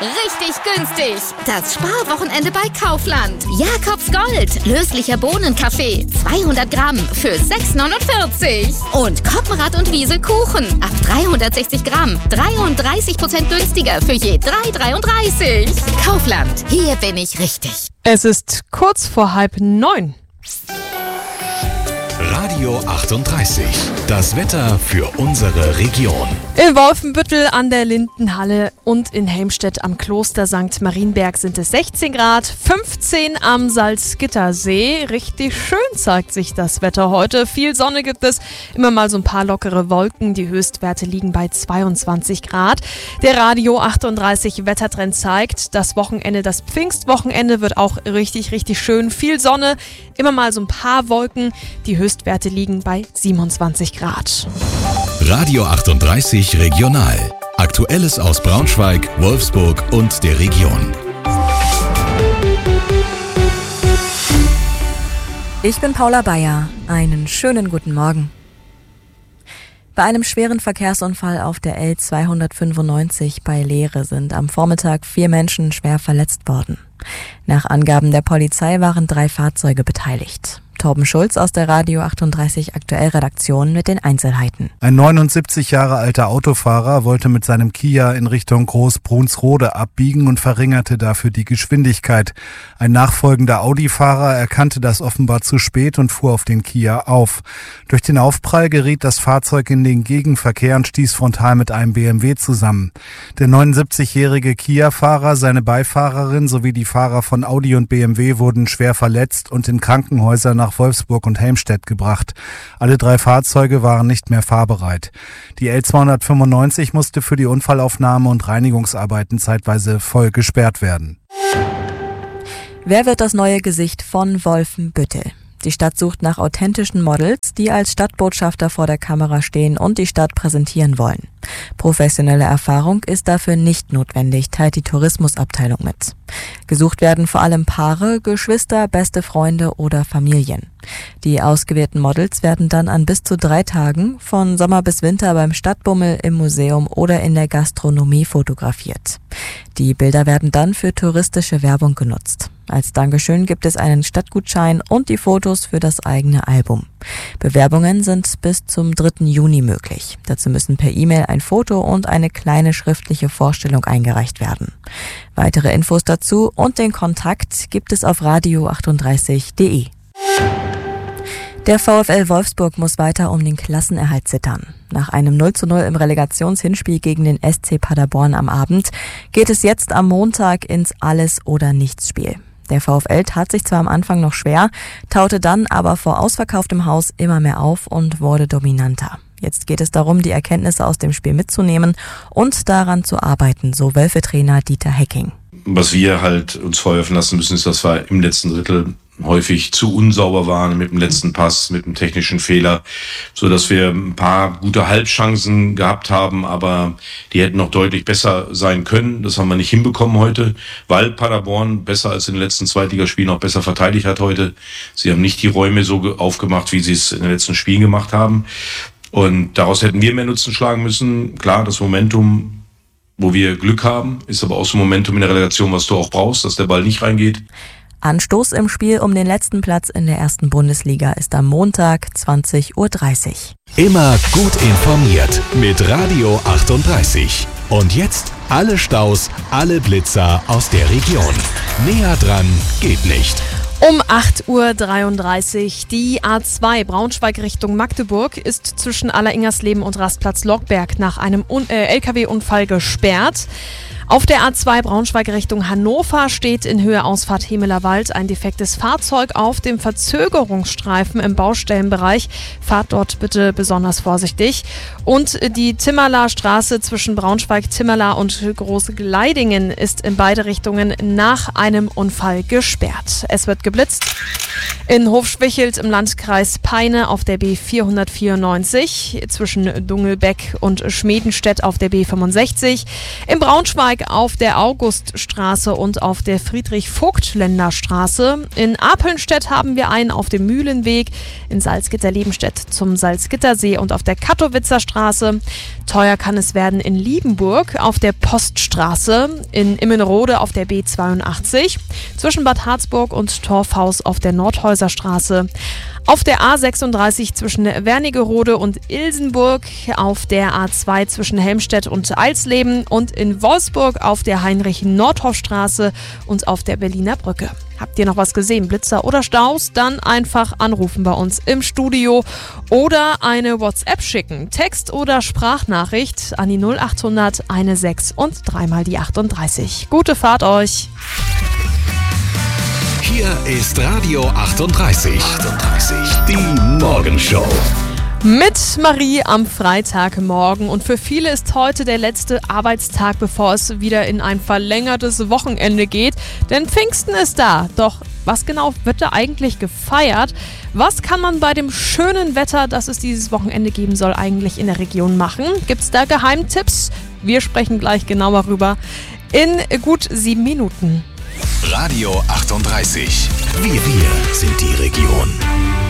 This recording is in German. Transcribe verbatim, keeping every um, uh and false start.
Richtig günstig. Das Sparwochenende bei Kaufland. Jakobs Gold. Löslicher Bohnenkaffee. zweihundert Gramm für sechs neunundvierzig. Und Koppenrad und Wiesel Kuchen. Ab dreihundertsechzig Gramm. dreiunddreißig Prozent günstiger für je drei dreiunddreißig. Kaufland. Hier bin ich richtig. Es ist kurz vor halb neun. Radio achtunddreißig. Das Wetter für unsere Region. In Wolfenbüttel an der Lindenhalle und in Helmstedt am Kloster Sankt Marienberg sind es sechzehn Grad, fünfzehn am Salzgittersee. Richtig schön zeigt sich das Wetter heute. Viel Sonne gibt es, immer mal so ein paar lockere Wolken. Die Höchstwerte liegen bei zweiundzwanzig Grad. Der Radio achtunddreißig Wettertrend zeigt, das Wochenende, das Pfingstwochenende wird auch richtig, richtig schön. Viel Sonne, immer mal so ein paar Wolken. Die Höchstwerte liegen bei siebenundzwanzig Grad. Radio achtunddreißig Regional. Aktuelles aus Braunschweig, Wolfsburg und der Region. Ich bin Paula Bayer. Einen schönen guten Morgen. Bei einem schweren Verkehrsunfall auf der L zweihundertfünfundneunzig bei Lehre sind am Vormittag vier Menschen schwer verletzt worden. Nach Angaben der Polizei waren drei Fahrzeuge beteiligt. Torben Schulz aus der Radio achtunddreißig Aktuell-Redaktion mit den Einzelheiten. Ein neunundsiebzig Jahre alter Autofahrer wollte mit seinem Kia in Richtung Groß-Brunsrode abbiegen und verringerte dafür die Geschwindigkeit. Ein nachfolgender Audi-Fahrer erkannte das offenbar zu spät und fuhr auf den Kia auf. Durch den Aufprall geriet das Fahrzeug in den Gegenverkehr und stieß frontal mit einem B M W zusammen. Der neunundsiebzigjährige Kia-Fahrer, seine Beifahrerin sowie die Fahrer von Audi und B M W wurden schwer verletzt und in Krankenhäuser nach Wolfsburg und Helmstedt gebracht. Alle drei Fahrzeuge waren nicht mehr fahrbereit. Die L zweihundertfünfundneunzig musste für die Unfallaufnahme und Reinigungsarbeiten zeitweise voll gesperrt werden. Wer wird das neue Gesicht von Wolfenbüttel? Die Stadt sucht nach authentischen Models, die als Stadtbotschafter vor der Kamera stehen und die Stadt präsentieren wollen. Professionelle Erfahrung ist dafür nicht notwendig, teilt die Tourismusabteilung mit. Gesucht werden vor allem Paare, Geschwister, beste Freunde oder Familien. Die ausgewählten Models werden dann an bis zu drei Tagen von Sommer bis Winter beim Stadtbummel, im Museum oder in der Gastronomie fotografiert. Die Bilder werden dann für touristische Werbung genutzt. Als Dankeschön gibt es einen Stadtgutschein und die Fotos für das eigene Album. Bewerbungen sind bis zum dritten Juni möglich. Dazu müssen per E-Mail ein Foto und eine kleine schriftliche Vorstellung eingereicht werden. Weitere Infos dazu und den Kontakt gibt es auf radio achtunddreißig punkt de. Der VfL Wolfsburg muss weiter um den Klassenerhalt zittern. Nach einem null zu null im Relegationshinspiel gegen den S C Paderborn am Abend geht es jetzt am Montag ins Alles-oder-Nichts-Spiel. Der VfL tat sich zwar am Anfang noch schwer, taute dann aber vor ausverkauftem Haus immer mehr auf und wurde dominanter. Jetzt geht es darum, die Erkenntnisse aus dem Spiel mitzunehmen und daran zu arbeiten, so Wölfe-Trainer Dieter Hecking. Was wir halt uns vorwerfen lassen müssen, ist, dass wir im letzten Drittel häufig zu unsauber waren mit dem letzten Pass, mit dem technischen Fehler, so dass wir ein paar gute Halbchancen gehabt haben, aber die hätten noch deutlich besser sein können. Das haben wir nicht hinbekommen heute, weil Paderborn besser als in den letzten Zweitligaspielen auch besser verteidigt hat heute. Sie haben nicht die Räume so aufgemacht, wie sie es in den letzten Spielen gemacht haben. Und daraus hätten wir mehr Nutzen schlagen müssen. Klar, das Momentum, wo wir Glück haben, ist aber auch so ein Momentum in der Relegation, was du auch brauchst, dass der Ball nicht reingeht. Anstoß im Spiel um den letzten Platz in der ersten Bundesliga ist am Montag zwanzig Uhr dreißig. Immer gut informiert mit Radio achtunddreißig. Und jetzt alle Staus, alle Blitzer aus der Region. Näher dran geht nicht. Um acht Uhr dreiunddreißig. Die A zwei Braunschweig Richtung Magdeburg ist zwischen Alleringers-Leben und Rastplatz Lockberg nach einem Un- äh, L K W-Unfall gesperrt. Auf der A zwei Braunschweig Richtung Hannover steht in Höhe Ausfahrt Hemelerwald ein defektes Fahrzeug auf dem Verzögerungsstreifen im Baustellenbereich. Fahrt dort bitte besonders vorsichtig. Und die Timmerler Straße zwischen Braunschweig, Timmerler und Großgleidingen ist in beide Richtungen nach einem Unfall gesperrt. Es wird geblitzt. In Hofschwichelt im Landkreis Peine auf der B vierhundertvierundneunzig, zwischen Dungelbeck und Schmedenstedt auf der B fünfundsechzig, im Braunschweig Nürnberg auf der Auguststraße und auf der Friedrich-Voigtländer-Straße. In Apelnstedt haben wir einen auf dem Mühlenweg, in Salzgitter-Lebenstedt zum Salzgittersee und auf der Kattowitzer Straße. Teuer kann es werden in Liebenburg auf der Poststraße, in Immenrode auf der B zweiundachtzig, zwischen Bad Harzburg und Torfhaus auf der Nordhäuser Straße. Auf der A sechsunddreißig zwischen Wernigerode und Ilsenburg, auf der A zwei zwischen Helmstedt und Alsleben und in Wolfsburg auf der Heinrich-Nordhoff-Straße und auf der Berliner Brücke. Habt ihr noch was gesehen, Blitzer oder Staus? Dann einfach anrufen bei uns im Studio oder eine WhatsApp schicken. Text oder Sprachnachricht an die null achthundert sechzehn und dreimal die achtunddreißig. Gute Fahrt euch! Hier ist Radio achtunddreißig. achtunddreißig. Die Morgenshow. Mit Marie am Freitagmorgen. Und für viele ist heute der letzte Arbeitstag, bevor es wieder in ein verlängertes Wochenende geht. Denn Pfingsten ist da. Doch was genau wird da eigentlich gefeiert? Was kann man bei dem schönen Wetter, das es dieses Wochenende geben soll, eigentlich in der Region machen? Gibt es da Geheimtipps? Wir sprechen gleich genauer darüber in gut sieben Minuten. Radio achtunddreißig. Wir, wir sind die Region.